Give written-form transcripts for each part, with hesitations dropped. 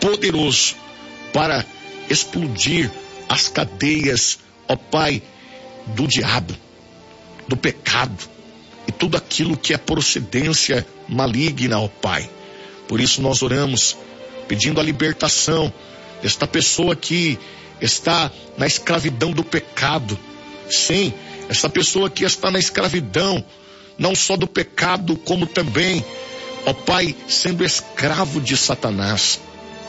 poderoso para explodir as cadeias, ó Pai, do diabo, do pecado e tudo aquilo que é procedência maligna, ó Pai. Por isso nós oramos, pedindo a libertação desta pessoa que está na escravidão do pecado. Sim, essa pessoa que está na escravidão, não só do pecado, como também, ó Pai, sendo escravo de Satanás.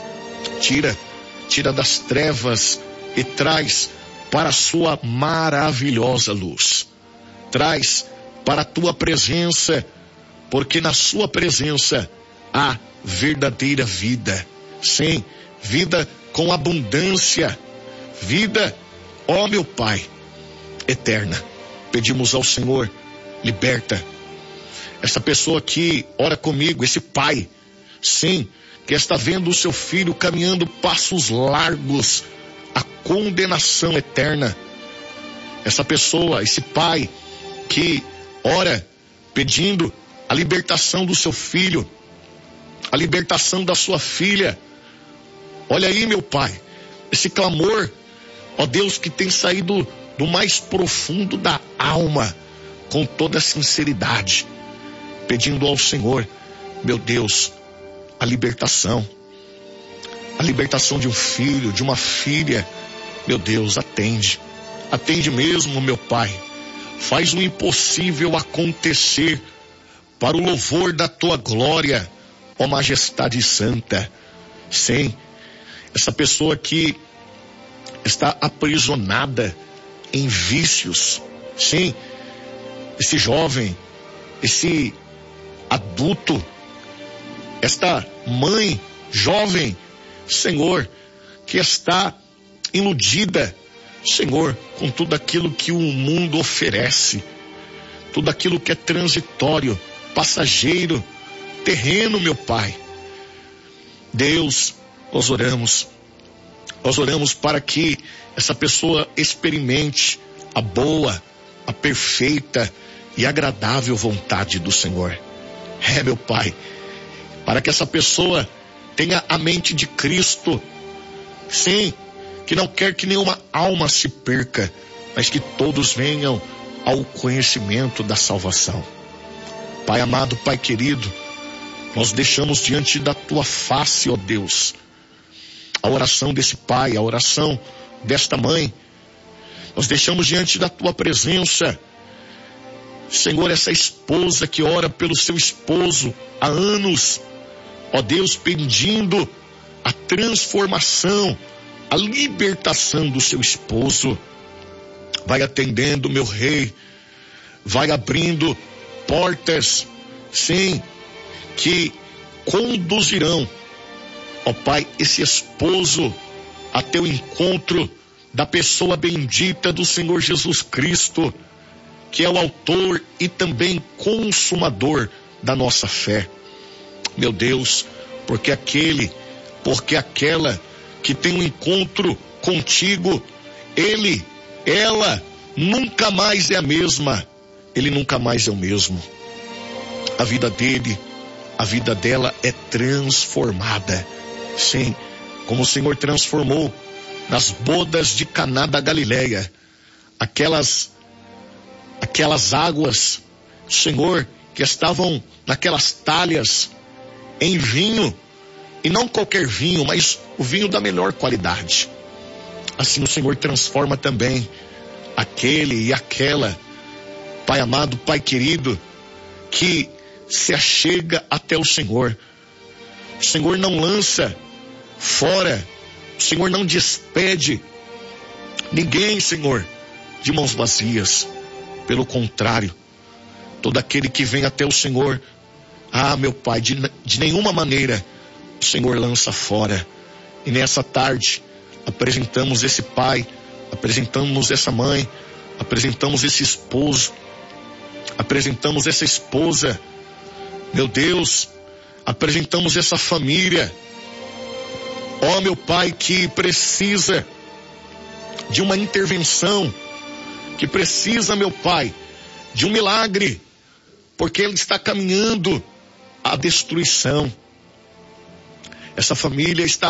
Tira das trevas e traz para a sua maravilhosa luz. Traz para a tua presença, porque na sua presença há verdadeira vida. Sim, vida com abundância, vida, ó meu Pai, eterna. Pedimos ao Senhor, liberta essa pessoa que ora comigo, esse pai, sim, que está vendo o seu filho caminhando passos largos à condenação eterna. Essa pessoa, esse pai que ora pedindo a libertação do seu filho, a libertação da sua filha. Olha aí, meu Pai, esse clamor, ó Deus, que tem saído do mais profundo da alma, com toda a sinceridade, pedindo ao Senhor, meu Deus, a libertação de um filho, de uma filha. Meu Deus, atende mesmo, meu Pai, faz o impossível acontecer para o louvor da tua glória, ó Majestade Santa. Sim, essa pessoa que está aprisionada em vícios, sim, esse jovem, esse adulto, esta mãe jovem, Senhor, que está iludida, Senhor, com tudo aquilo que o mundo oferece, tudo aquilo que é transitório, passageiro, terreno, meu Pai. Deus, nós oramos para que essa pessoa experimente a boa, a perfeita e agradável vontade do Senhor. Meu Pai, para que essa pessoa tenha a mente de Cristo, sim, que não quer que nenhuma alma se perca, mas que todos venham ao conhecimento da salvação. Pai amado, Pai querido, nós deixamos diante da tua face, ó Deus, a oração desse pai, a oração desta mãe. Nós deixamos diante da tua presença, Senhor, essa esposa que ora pelo seu esposo há anos, ó Deus, pedindo a transformação, a libertação do seu esposo. Vai atendendo, meu rei, vai abrindo portas, sim, que conduzirão, ó Pai, esse esposo até o encontro da pessoa bendita do Senhor Jesus Cristo, que é o autor e também consumador da nossa fé. Meu Deus, porque aquela que tem um encontro contigo, ela nunca mais é a mesma, ele nunca mais é o mesmo. A vida dele, a vida dela é transformada. Sim, como o Senhor transformou nas bodas de Caná da Galileia, aquelas águas, Senhor, que estavam naquelas talhas em vinho, e não qualquer vinho, mas o vinho da melhor qualidade. Assim o Senhor transforma também aquele e aquela, Pai amado, Pai querido, que se achega até o Senhor. O Senhor não lança fora, o Senhor não despede ninguém, Senhor, de mãos vazias. Pelo contrário, todo aquele que vem até o Senhor, meu Pai, de nenhuma maneira o Senhor lança fora. E nessa tarde apresentamos esse pai, apresentamos essa mãe, apresentamos esse esposo, apresentamos essa esposa, meu Deus, apresentamos essa família, ó meu Pai, que precisa de uma intervenção, que precisa, meu Pai, de um milagre, porque ele está caminhando à destruição. Essa família está